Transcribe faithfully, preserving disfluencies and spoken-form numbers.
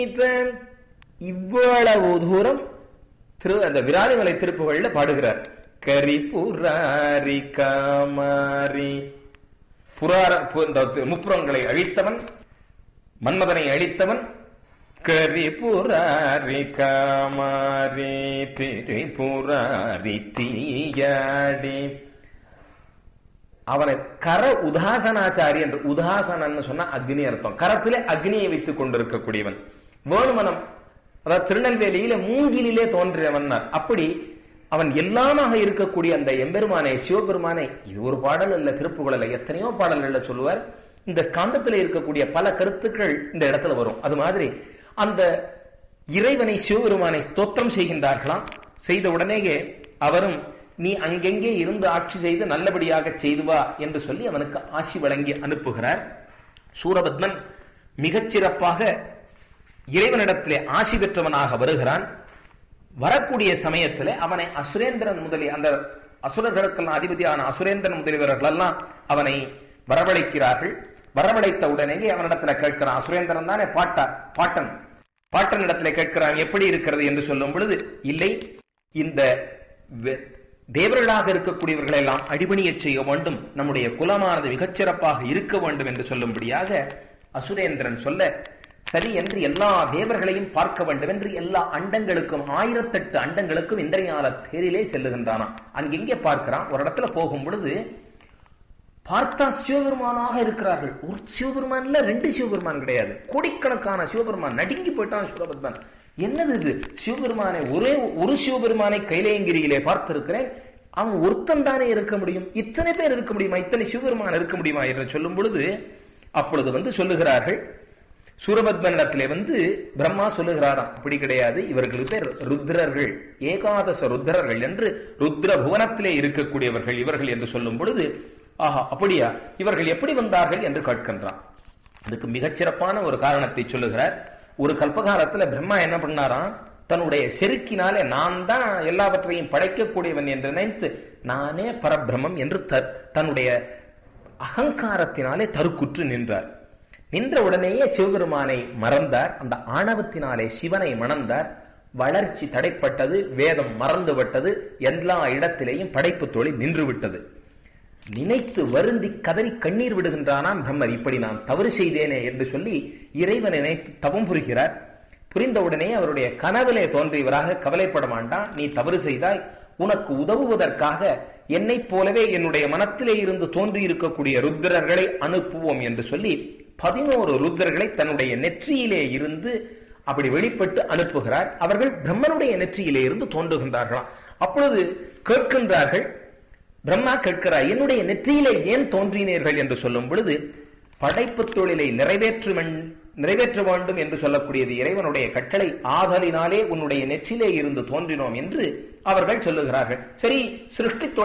இவ்வளவு தூரம் திரு அந்த விராலிமலை திருப்புகள்ல பாடுகிறார். கரிபுராரி காமாரி புரார முப்புறங்களை அழித்தவன், மன்மதனை அழித்தவன். கரிபுராரி காமாரி திரிபுராரி தீயாடி. அவனை கர உதாசனாச்சாரி என்று, உதாசனன்னு சொன்னா அக்னி அர்த்தம். கரத்திலே அக்னியை வைத்துக் கொண்டிருக்கக்கூடியவன். வேணுமனம் அதாவது திருநெல்வேலியில மூங்கிலே தோன்றியவன். அப்படி அவன் எல்லாமாக இருக்கக்கூடிய அந்த எம்பெருமானை, சிவபெருமானை, இது ஒரு பாடல் அல்ல, திருப்புகழ் அல்ல, எத்தனையோ பாடல்கள்ல சொல்லுவார். இந்த ஸ்காந்தத்துல இருக்கக்கூடிய பல கருத்துக்கள் இந்த இடத்துல வரும். அது மாதிரி அந்த இறைவனை, சிவபெருமானை ஸ்தோத்திரம் செய்கின்றார்களாம். செய்த உடனேயே அவரும் நீ அங்கெங்கே இருந்து ஆட்சி செய்து நல்லபடியாக செய்து வா என்று சொல்லி அவனுக்கு ஆசி வழங்கி அனுப்புகிறார். சூரபத்மன் மிகச்சிறப்பாக இறைவனிடத்திலே ஆசி பெற்றவனாக வருகிறான். வரக்கூடிய சமயத்திலே அவனை அசுரேந்திரன் முதலிய அந்த அசுரர்களுக்கெல்லாம் அதிபதியான அசுரேந்திரன் முதலியவர்கள் எல்லாம் அவனை வரவழைக்கிறார்கள். வரவழைத்த உடனேயே அவனிடத்துல கேட்கிறான். அசுரேந்திரன் தானே பாட்டா பாட்டன் பாட்டன் இடத்துல கேட்கிறான், எப்படி இருக்கிறது என்று சொல்லும் பொழுது, இல்லை, இந்த தேவர்களாக இருக்கக்கூடியவர்களை எல்லாம் அடிபணிய செய்ய வேண்டும், நம்முடைய குலமானது மிகச்சிறப்பாக இருக்க வேண்டும் என்று சொல்லும்படியாக அசுரேந்திரன் சொல்ல, சரி என்று எல்லா தேவர்களையும் பார்க்க வேண்டும் என்று எல்லா அண்டங்களுக்கும், ஆயிரத்தெட்டு அண்டங்களுக்கும் இந்திரஞால தேரிலே செல்லுகின்றானாம். அங்கெங்கே பார்க்கிறான். ஒரு இடத்துல போகும் பொழுது பார்த்தா சிவபெருமானாக இருக்கிறார்கள். ஒரு சிவபெருமான் இல்ல, ரெண்டு சிவபெருமான் கிடையாது, கோடிக்கணக்கான சிவபெருமான். நடுங்கி போயிட்டான் சூரபத்மன். என்னது இது? சிவபெருமானை, ஒரே ஒரு சிவபெருமானை கைலேங்கிரியிலே பார்த்திருக்கிறேன், அவன் ஒருத்தன் தானே இருக்க முடியும், இத்தனை பேர் இருக்க முடியுமா, இத்தனை சிவபெருமான் இருக்க முடியுமா என்று சொல்லும் பொழுது அப்பொழுது வந்து சொல்லுகிறார்கள், சூரபத்மனிடத்திலே வந்து பிரம்மா சொல்லுகிறாராம், அப்படி கிடையாது, இவர்களுக்கு பேர் ருத்ரர்கள், ஏகாதச ருத்ரர்கள் என்று, ருத்ர புவனத்திலே இருக்கக்கூடியவர்கள் இவர்கள் என்று சொல்லும் பொழுது, ஆஹா அப்படியா, இவர்கள் எப்படி வந்தார்கள் என்று கேட்கின்றான். அதுக்கு மிகச்சிறப்பான ஒரு காரணத்தை சொல்லுகிறார். ஒரு கல்பகாலத்துல பிரம்மா என்ன பண்ணாராம், தன்னுடைய செருக்கினாலே நான் தான் எல்லாவற்றையும் படைக்கக்கூடியவன் என்று நினைத்து நானே பரபிரமம் என்று தன்னுடைய அகங்காரத்தினாலே தருக்குற்று நின்றார். நின்ற உடனேயே சிவபெருமானை மறந்தார். அந்த ஆணவத்தினாலே சிவனை மணந்தார். வளர்ச்சி தடைப்பட்டது, வேதம் மறந்துவிட்டது, எல்லா இடத்திலேயும் படைப்பு தொழில் நின்று விட்டது. நினைத்து வருந்தி கதறி கண்ணீர் விடுகின்றானாம் பிரம்மர். இப்படி நான் தவறு செய்தேனே என்று சொல்லி இறைவனை நினைத்து தவம் புரிகிறார். புரிந்தவுடனே அவருடைய கனவிலே தோன்றியவராக, கவலைப்பட மாட்டான், நீ தவறு செய்தாய், உனக்கு உதவுவதற்காக என்னை போலவே என்னுடைய மனத்திலே இருந்து தோன்றி இருக்கக்கூடிய ருத்ரர்களை அனுப்புவோம் என்று சொல்லி பதினோரு ருத்ரர்களை தன்னுடைய நெற்றியிலே இருந்து அப்படி வெளிப்பட்டு அனுப்புகிறார். அவர்கள் பிரம்மனுடைய நெற்றியிலே இருந்து தோன்றுகின்றார்களாம். அப்பொழுது கேட்கின்றார்கள், பிரம்மா கேட்கிறார், என்னுடைய நெற்றியிலே ஏன் தோன்றினீர்கள் என்று சொல்லும் பொழுது, படைப்பு தொழிலை நிறைவேற்று நிறைவேற்ற வேண்டும் என்று சொல்லக்கூடியது இறைவனுடைய கட்டளை, ஆதலினாலே உன்னுடைய நெற்றிலே இருந்து தோன்றினோம் என்று அவர்கள் சொல்லுகிறார்கள். சரி, சிருஷ்டி